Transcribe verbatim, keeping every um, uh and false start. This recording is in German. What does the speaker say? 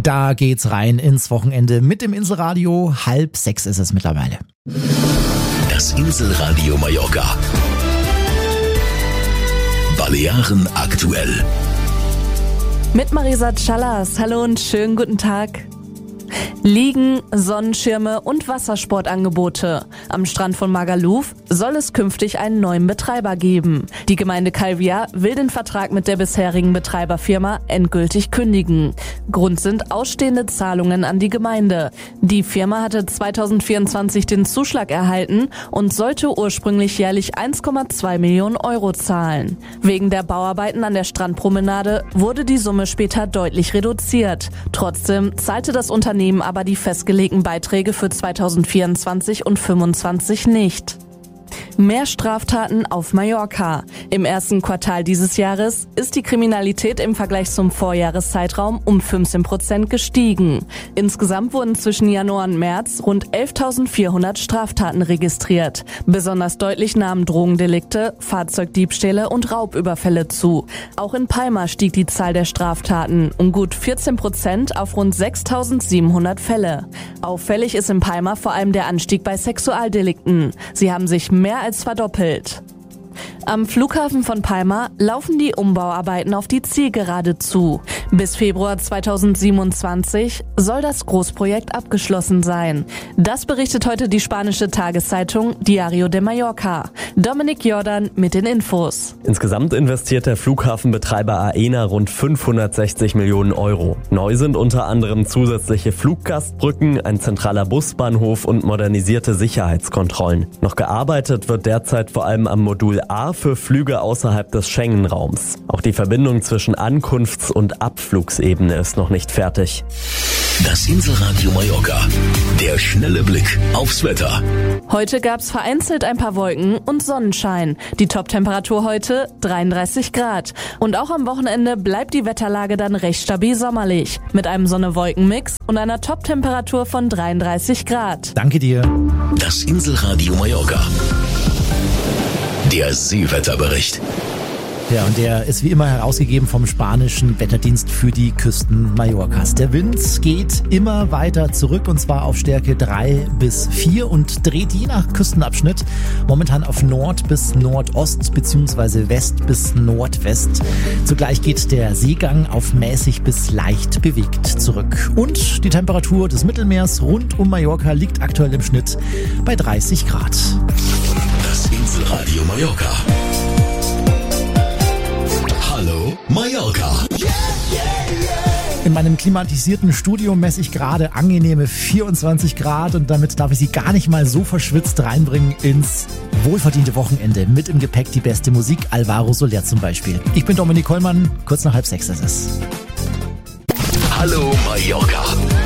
Da geht's rein ins Wochenende mit dem Inselradio. Halb sechs ist es mittlerweile. Das Inselradio Mallorca. Balearen aktuell. Mit Marisa Callas. Hallo und schönen guten Tag. Liegen, Sonnenschirme und Wassersportangebote. Am Strand von Magaluf soll es künftig einen neuen Betreiber geben. Die Gemeinde Calvia will den Vertrag mit der bisherigen Betreiberfirma endgültig kündigen. Grund sind ausstehende Zahlungen an die Gemeinde. Die Firma hatte zweitausendvierundzwanzig den Zuschlag erhalten und sollte ursprünglich jährlich eins Komma zwei Millionen Euro zahlen. Wegen der Bauarbeiten an der Strandpromenade wurde die Summe später deutlich reduziert. Trotzdem zahlte das Unternehmen aber die festgelegten Beiträge für zweitausendvierundzwanzig und fünfundzwanzig nicht. Mehr Straftaten auf Mallorca. Im ersten Quartal dieses Jahres ist die Kriminalität im Vergleich zum Vorjahreszeitraum um fünfzehn Prozent gestiegen. Insgesamt wurden zwischen Januar und März rund elftausendvierhundert Straftaten registriert. Besonders deutlich nahmen Drogendelikte, Fahrzeugdiebstähle und Raubüberfälle zu. Auch in Palma stieg die Zahl der Straftaten um gut vierzehn Prozent auf rund sechstausendsiebenhundert Fälle. Auffällig ist in Palma vor allem der Anstieg bei Sexualdelikten. Sie haben sich mehr als verdoppelt. Am Flughafen von Palma laufen die Umbauarbeiten auf die Zielgerade zu. Bis Februar zweitausendsiebenundzwanzig soll das Großprojekt abgeschlossen sein. Das berichtet heute die spanische Tageszeitung Diario de Mallorca. Dominik Jordan mit den Infos. Insgesamt investiert der Flughafenbetreiber Aena rund fünfhundertsechzig Millionen Euro. Neu sind unter anderem zusätzliche Fluggastbrücken, ein zentraler Busbahnhof und modernisierte Sicherheitskontrollen. Noch gearbeitet wird derzeit vor allem am Modul A für Flüge außerhalb des Schengen-Raums. Auch die Verbindung zwischen Ankunfts- und Abflugsebene ist noch nicht fertig. Das Inselradio Mallorca. Der schnelle Blick aufs Wetter. Heute gab's vereinzelt ein paar Wolken und Sonnenschein. Die Toptemperatur heute dreiunddreißig Grad. Und auch am Wochenende bleibt die Wetterlage dann recht stabil sommerlich. Mit einem Sonne-Wolken-Mix und einer Toptemperatur von dreiunddreißig Grad. Danke dir. Das Inselradio Mallorca. Der Seewetterbericht. Ja, und der ist wie immer herausgegeben vom spanischen Wetterdienst für die Küsten Mallorcas. Der Wind geht immer weiter zurück und zwar auf Stärke drei bis vier und dreht je nach Küstenabschnitt momentan auf Nord bis Nordost bzw. West bis Nordwest. Zugleich geht der Seegang auf mäßig bis leicht bewegt zurück. Und die Temperatur des Mittelmeers rund um Mallorca liegt aktuell im Schnitt bei dreißig Grad. Das Inselradio Mallorca. Hallo Mallorca. In meinem klimatisierten Studio messe ich gerade angenehme vierundzwanzig Grad und damit darf ich Sie gar nicht mal so verschwitzt reinbringen ins wohlverdiente Wochenende. Mit im Gepäck die beste Musik, Alvaro Soler zum Beispiel. Ich bin Dominik Kollmann, kurz nach halb sechs ist es. Hallo Mallorca.